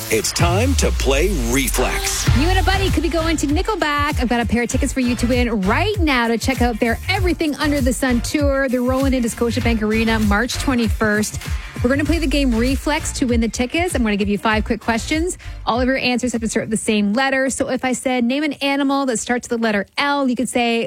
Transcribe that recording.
It's time to play Reflex. You and a buddy could be going to Nickelback. I've got a pair of tickets for you to win right now to check out their Everything Under the Sun tour. They're rolling into Scotiabank Arena March 21st. We're going to play the game Reflex to win the tickets. I'm going to give you 5 quick questions. All of your answers have to start with the same letter. So if I said, name an animal that starts with the letter L, you could say